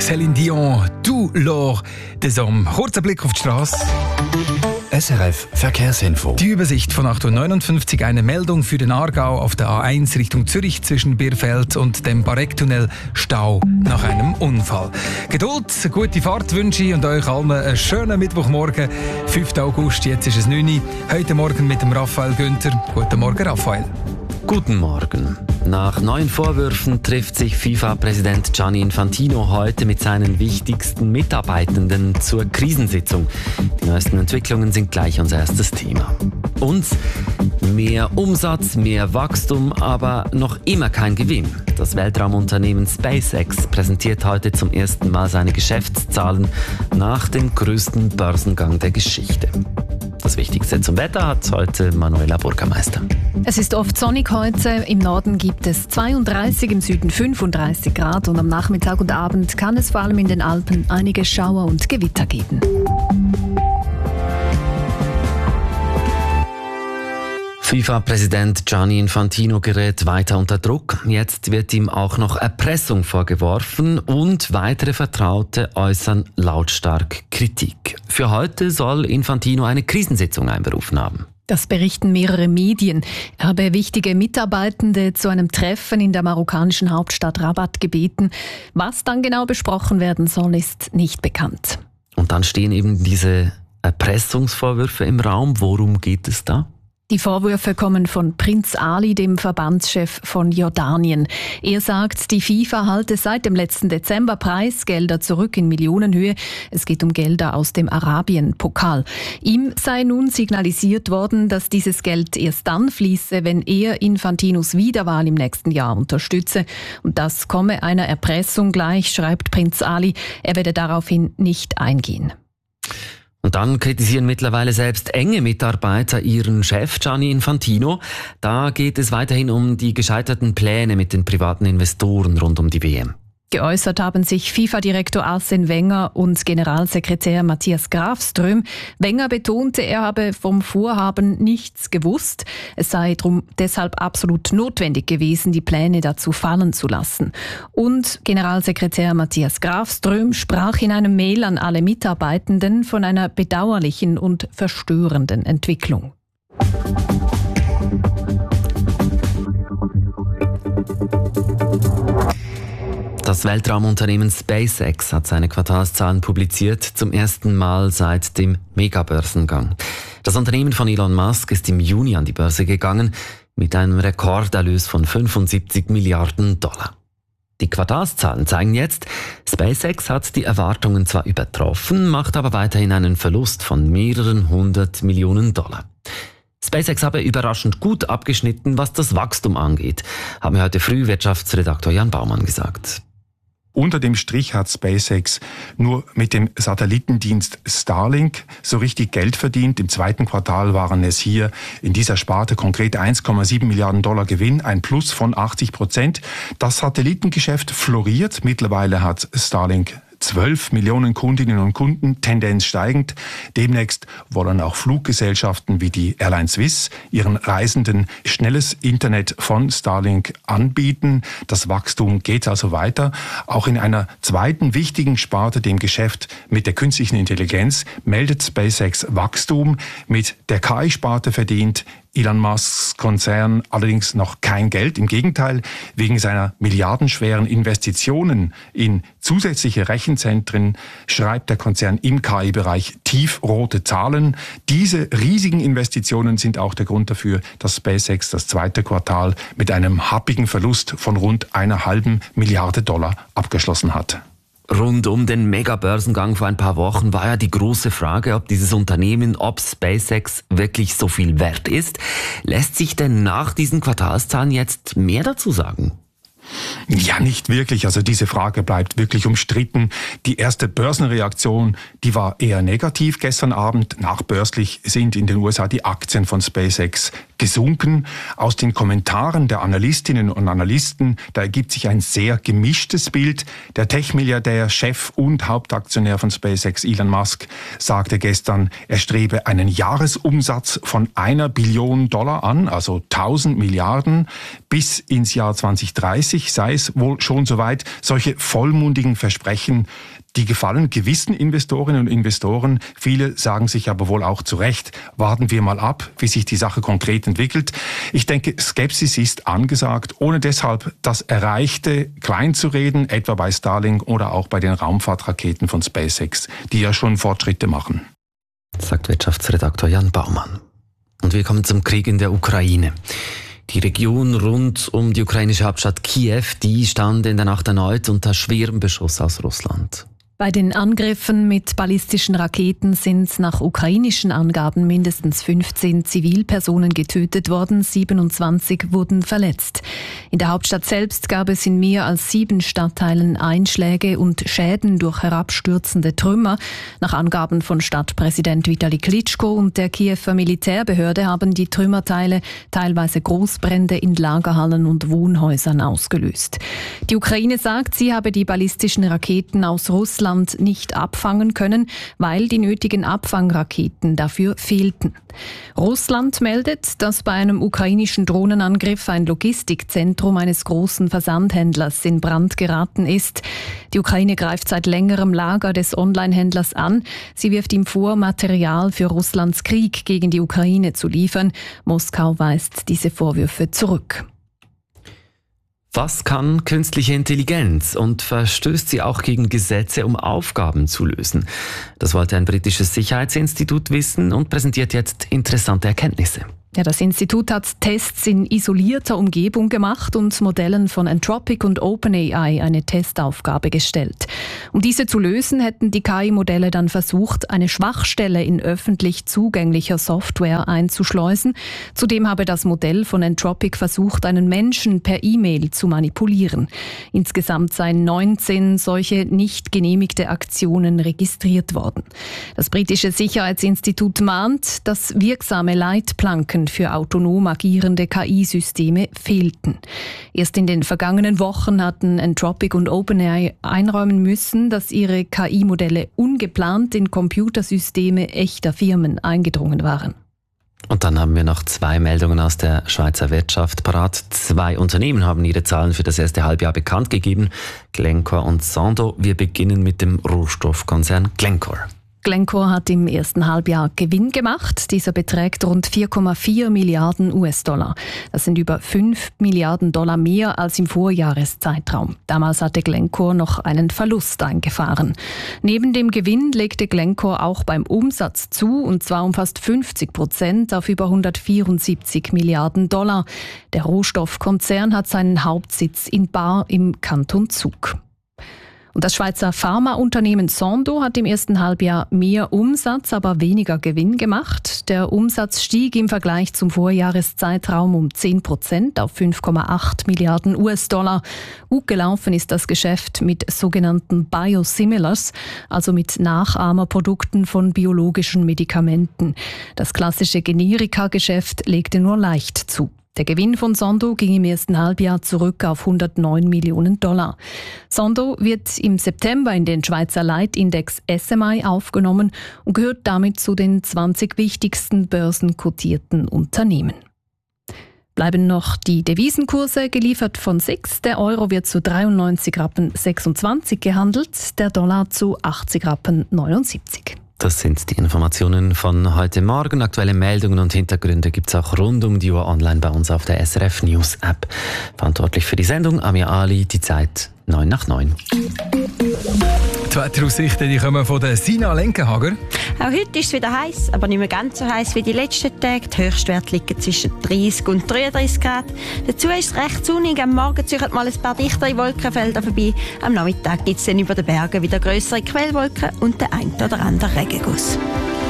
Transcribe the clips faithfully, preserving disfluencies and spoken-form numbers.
Céline Dion, «Du l'or des hommes». Kurzer Blick auf die Straße. S R F Verkehrsinfo. Die Übersicht von acht Uhr neunundfünfzig, eine Meldung für den Aargau auf der A eins Richtung Zürich zwischen Birfeld und dem Barecktunnel, Stau nach einem Unfall. Geduld, gute Fahrt wünsche ich und euch allen einen schönen Mittwochmorgen, fünften August, jetzt ist es neun Uhr. Heute Morgen mit dem Raphael Günther. Guten Morgen, Raphael. Guten Morgen. Nach neuen Vorwürfen trifft sich FIFA-Präsident Gianni Infantino heute mit seinen wichtigsten Mitarbeitenden zur Krisensitzung. Die neuesten Entwicklungen sind gleich unser erstes Thema. Uns mehr Umsatz, mehr Wachstum, aber noch immer kein Gewinn. Das Weltraumunternehmen SpaceX präsentiert heute zum ersten Mal seine Geschäftszahlen nach dem größten Börsengang der Geschichte. Das Wichtigste zum Wetter hat heute Manuela Burgermeister. Es ist oft sonnig heute. Im Norden gibt es zweiunddreißig, im Süden fünfunddreißig Grad und am Nachmittag und Abend kann es vor allem in den Alpen einige Schauer und Gewitter geben. FIFA-Präsident Gianni Infantino gerät weiter unter Druck. Jetzt wird ihm auch noch Erpressung vorgeworfen und weitere Vertraute äußern lautstark Kritik. Für heute soll Infantino eine Krisensitzung einberufen haben. Das berichten mehrere Medien. Er habe wichtige Mitarbeitende zu einem Treffen in der marokkanischen Hauptstadt Rabat gebeten. Was dann genau besprochen werden soll, ist nicht bekannt. Und dann stehen eben diese Erpressungsvorwürfe im Raum. Worum geht es da? Die Vorwürfe kommen von Prinz Ali, dem Verbandschef von Jordanien. Er sagt, die FIFA halte seit dem letzten Dezember Preisgelder zurück in Millionenhöhe. Es geht um Gelder aus dem Arabien-Pokal. Ihm sei nun signalisiert worden, dass dieses Geld erst dann fließe, wenn er Infantinos Wiederwahl im nächsten Jahr unterstütze. Und das komme einer Erpressung gleich, schreibt Prinz Ali. Er werde daraufhin nicht eingehen. Und dann kritisieren mittlerweile selbst enge Mitarbeiter ihren Chef Gianni Infantino. Da geht es weiterhin um die gescheiterten Pläne mit den privaten Investoren rund um die W M. Geäußert haben sich FIFA-Direktor Arsene Wenger und Generalsekretär Matthias Grafström. Wenger betonte, er habe vom Vorhaben nichts gewusst. Es sei drum deshalb absolut notwendig gewesen, die Pläne dazu fallen zu lassen. Und Generalsekretär Matthias Grafström sprach in einem Mail an alle Mitarbeitenden von einer bedauerlichen und verstörenden Entwicklung. Das Weltraumunternehmen SpaceX hat seine Quartalszahlen publiziert, zum ersten Mal seit dem Megabörsengang. Das Unternehmen von Elon Musk ist im Juni an die Börse gegangen mit einem Rekorderlös von fünfundsiebzig Milliarden Dollar. Die Quartalszahlen zeigen jetzt, SpaceX hat die Erwartungen zwar übertroffen, macht aber weiterhin einen Verlust von mehreren hundert Millionen Dollar. SpaceX habe überraschend gut abgeschnitten, was das Wachstum angeht, haben wir heute früh Wirtschaftsredaktor Jan Baumann gesagt. Unter dem Strich hat SpaceX nur mit dem Satellitendienst Starlink so richtig Geld verdient. Im zweiten Quartal waren es hier in dieser Sparte konkret eins Komma sieben Milliarden Dollar Gewinn, ein Plus von achtzig Prozent. Das Satellitengeschäft floriert. Mittlerweile hat Starlink zwölf Millionen Kundinnen und Kunden, Tendenz steigend. Demnächst wollen auch Fluggesellschaften wie die Airline Swiss ihren Reisenden schnelles Internet von Starlink anbieten. Das Wachstum geht also weiter. Auch in einer zweiten wichtigen Sparte, dem Geschäft mit der künstlichen Intelligenz, meldet SpaceX Wachstum. Mit der K I-Sparte verdient Elon Musks Konzern allerdings noch kein Geld. Im Gegenteil, wegen seiner milliardenschweren Investitionen in zusätzliche Rechenzentren schreibt der Konzern im K I-Bereich tiefrote Zahlen. Diese riesigen Investitionen sind auch der Grund dafür, dass SpaceX das zweite Quartal mit einem happigen Verlust von rund einer halben Milliarde Dollar abgeschlossen hat. Rund um den Mega-Börsengang vor ein paar Wochen war ja die große Frage, ob dieses Unternehmen, ob SpaceX wirklich so viel wert ist. Lässt sich denn nach diesen Quartalszahlen jetzt mehr dazu sagen? Ja, nicht wirklich. Also diese Frage bleibt wirklich umstritten. Die erste Börsenreaktion, die war eher negativ gestern Abend. Nachbörslich sind in den U S A die Aktien von SpaceX gesunken. Aus den Kommentaren der Analystinnen und Analysten, da ergibt sich ein sehr gemischtes Bild. Der Tech-Milliardär, Chef und Hauptaktionär von SpaceX, Elon Musk, sagte gestern, er strebe einen Jahresumsatz von einer Billion Dollar an, also tausend Milliarden. Bis ins Jahr zwanzig dreißig sei es wohl schon soweit. Solche vollmundigen Versprechen, die gefallen gewissen Investorinnen und Investoren. Viele sagen sich aber wohl auch zu Recht, warten wir mal ab, wie sich die Sache konkret entwickelt. Ich denke, Skepsis ist angesagt, ohne deshalb das Erreichte kleinzureden, etwa bei Starlink oder auch bei den Raumfahrtraketen von SpaceX, die ja schon Fortschritte machen. Sagt Wirtschaftsredaktor Jan Baumann. Und wir kommen zum Krieg in der Ukraine. Die Region rund um die ukrainische Hauptstadt Kiew, die stand in der Nacht erneut unter schwerem Beschuss aus Russland. Bei den Angriffen mit ballistischen Raketen sind nach ukrainischen Angaben mindestens fünfzehn Zivilpersonen getötet worden, siebenundzwanzig wurden verletzt. In der Hauptstadt selbst gab es in mehr als sieben Stadtteilen Einschläge und Schäden durch herabstürzende Trümmer. Nach Angaben von Stadtpräsident Vitali Klitschko und der Kiewer Militärbehörde haben die Trümmerteile teilweise Großbrände in Lagerhallen und Wohnhäusern ausgelöst. Die Ukraine sagt, sie habe die ballistischen Raketen aus Russland nicht abfangen können, weil die nötigen Abfangraketen dafür fehlten. Russland meldet, dass bei einem ukrainischen Drohnenangriff ein Logistikzentrum eines großen Versandhändlers in Brand geraten ist. Die Ukraine greift seit längerem Lager des Onlinehändlers an. Sie wirft ihm vor, Material für Russlands Krieg gegen die Ukraine zu liefern. Moskau weist diese Vorwürfe zurück. Was kann künstliche Intelligenz und verstößt sie auch gegen Gesetze, um Aufgaben zu lösen? Das wollte ein britisches Sicherheitsinstitut wissen und präsentiert jetzt interessante Erkenntnisse. Ja, das Institut hat Tests in isolierter Umgebung gemacht und Modellen von Anthropic und OpenAI eine Testaufgabe gestellt. Um diese zu lösen, hätten die K I-Modelle dann versucht, eine Schwachstelle in öffentlich zugänglicher Software einzuschleusen. Zudem habe das Modell von Anthropic versucht, einen Menschen per E-Mail zu manipulieren. Insgesamt seien neunzehn solche nicht genehmigte Aktionen registriert worden. Das britische Sicherheitsinstitut mahnt, dass wirksame Leitplanken für autonom agierende K I-Systeme fehlten. Erst in den vergangenen Wochen hatten Anthropic und OpenAI einräumen müssen, dass ihre K I-Modelle ungeplant in Computersysteme echter Firmen eingedrungen waren. Und dann haben wir noch zwei Meldungen aus der Schweizer Wirtschaft parat. Zwei Unternehmen haben ihre Zahlen für das erste Halbjahr bekannt gegeben. Glencore und Sandoz. Wir beginnen mit dem Rohstoffkonzern Glencore. Glencore hat im ersten Halbjahr Gewinn gemacht. Dieser beträgt rund vier Komma vier Milliarden U S-Dollar. Das sind über fünf Milliarden Dollar mehr als im Vorjahreszeitraum. Damals hatte Glencore noch einen Verlust eingefahren. Neben dem Gewinn legte Glencore auch beim Umsatz zu, und zwar um fast fünfzig Prozent auf über hundertvierundsiebzig Milliarden Dollar. Der Rohstoffkonzern hat seinen Hauptsitz in Bar im Kanton Zug. Und das Schweizer Pharmaunternehmen Sandoz hat im ersten Halbjahr mehr Umsatz, aber weniger Gewinn gemacht. Der Umsatz stieg im Vergleich zum Vorjahreszeitraum um zehn Prozent auf fünf Komma acht Milliarden U S-Dollar. Gut gelaufen ist das Geschäft mit sogenannten Biosimilars, also mit Nachahmerprodukten von biologischen Medikamenten. Das klassische Generika-Geschäft legte nur leicht zu. Der Gewinn von Sandoz ging im ersten Halbjahr zurück auf hundertneun Millionen Dollar. Sandoz wird im September in den Schweizer Leitindex S M I aufgenommen und gehört damit zu den zwanzig wichtigsten börsenkotierten Unternehmen. Bleiben noch die Devisenkurse, geliefert von S I X. Der Euro wird zu dreiundneunzig Rappen sechsundzwanzig gehandelt, der Dollar zu achtzig Rappen neunundsiebzig. Das sind die Informationen von heute Morgen. Aktuelle Meldungen und Hintergründe gibt es auch rund um die Uhr online bei uns auf der S R F News App. Verantwortlich für die Sendung Amir Ali, die Zeit neun nach neun. Die Wetteraussichten, die kommen von der Sina Lenkenhager. Auch heute ist es wieder heiß, aber nicht mehr ganz so heiß wie die letzten Tage. Die Höchstwerte liegen zwischen dreißig und dreiunddreißig Grad. Dazu ist es recht sonnig. Am Morgen ziehen mal ein paar dichtere Wolkenfelder vorbei. Am Nachmittag gibt es dann über den Bergen wieder grössere Quellwolken und den ein oder anderen Regenguss.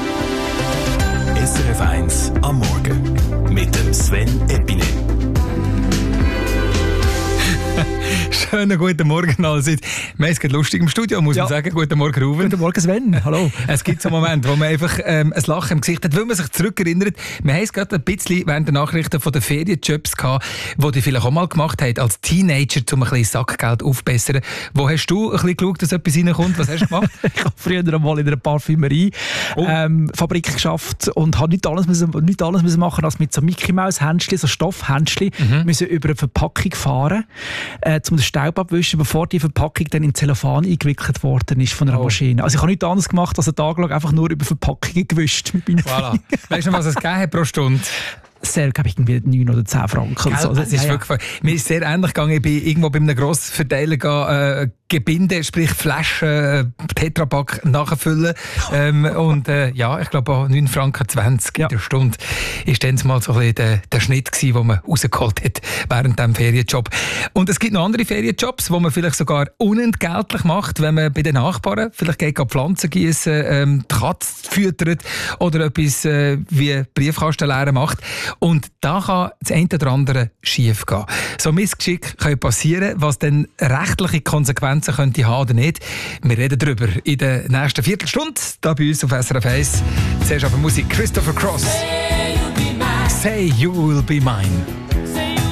S R F eins am Morgen mit dem Sven Eppinen. Schönen guten Morgen allerseits. Wir haben es lustig im Studio, muss ja. man sagen. Guten Morgen, Ruben. Guten Morgen, Sven. Hallo. Es gibt so einen Moment, wo man einfach ähm, ein Lachen im Gesicht hat, weil man sich zurückerinnert. Wir haben es gerade ein bisschen während der Nachrichten von den Ferienjobs gehabt, die die vielleicht auch mal gemacht haben, als Teenager, um ein bisschen Sackgeld aufzubessern. Wo hast du ein bisschen geschaut, dass etwas reinkommt? Was hast du gemacht? Ich habe früher einmal in einer Parfümerie oh. ähm, Fabrik geschafft und habe nicht alles, müssen, nicht alles müssen machen, als mit so Mickey-Maus-Händchen, so Stoffhändchen, mhm. müssen über eine Verpackung fahren, äh, um den Staub abwischen, bevor die Verpackung dann in Zellophan eingewickelt worden ist von einer oh. Maschine. Also ich habe nichts anderes gemacht, als einen Tag lang einfach nur über Verpackungen gewischt mit meinen voilà. Weißt du, was es gegeben hat pro Stunde? Sehr, glaube ich, irgendwie neun oder zehn Franken. Also, das ist ja, wirklich, ja. Mir ist sehr ähnlich gegangen. Ich bin irgendwo bei einem Grossverteiler äh, Gebinde, sprich Flaschen, äh, Tetrapack nachfüllen. ähm, und äh, ja, ich glaube auch neun Franken zwanzig ja. in der Stunde ist dann mal so ein bisschen der, der Schnitt gewesen, den man rausgeholt hat während diesem Ferienjob. Und es gibt noch andere Ferienjobs, die man vielleicht sogar unentgeltlich macht, wenn man bei den Nachbarn vielleicht geht Pflanzen gießen, ähm, die Katze füttert oder etwas äh, wie Briefkastenleeren macht. Und da kann das eine oder andere schief gehen. So Missgeschick kann passieren, was dann rechtliche Konsequenzen könnte haben oder nicht. Wir reden darüber in der nächsten Viertelstunde, hier bei uns auf S R F eins. Zuerst aber Musik, Christopher Cross. Say you will be mine.